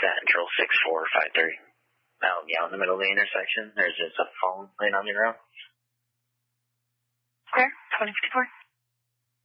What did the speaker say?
Central 6453. Out in the middle of the intersection. There's just a phone laying on the ground. Square, 2054.